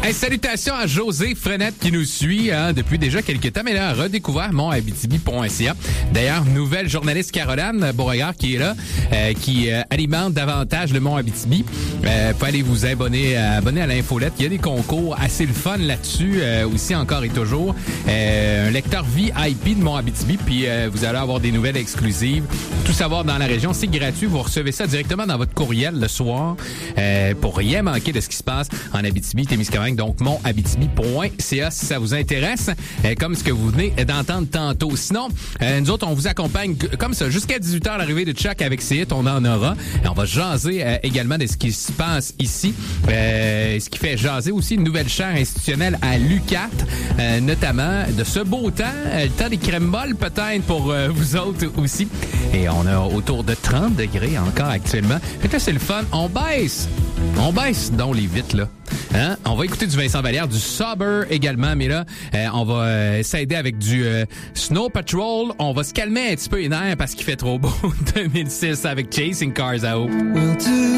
Hey, salutations à José Frenette qui nous suit depuis déjà quelques temps, mais là, a redécouvert monabitibi.ca. D'ailleurs, nouvelle journaliste Caroline Beauregard qui est là, qui alimente davantage le Mont Abitibi. Faut aller vous abonner à l'infolette. Il y a des concours assez le fun là-dessus, aussi encore et toujours. Un lecteur VIP de Mont Abitibi, puis vous allez avoir des nouvelles exclusives. Tout savoir dans la région, c'est gratuit. Vous recevez ça directement dans votre courriel le soir pour rien manquer de ce qui se passe en Abitibi-Témiscamingue. Donc, monabitibi.ca si ça vous intéresse, comme ce que vous venez d'entendre tantôt. Sinon, nous autres, on vous accompagne comme ça jusqu'à 18h, l'arrivée de Chuck avec ses hits, on en aura. Et on va jaser également de ce qui se passe ici. Ce qui fait jaser aussi une nouvelle chaire institutionnelle à l'UQAT, notamment de ce beau temps, le temps des crèmes molles peut-être pour vous autres aussi. Et on a autour de 30 degrés encore actuellement. Fait que là, c'est le fun. On baisse donc les vitres, là. Hein? On va écouter du Vincent Vallière, du Sober également, mais là, on va s'aider avec du Snow Patrol. On va se calmer un petit peu les nerfs parce qu'il fait trop beau. 2006 avec Chasing Cars à eau.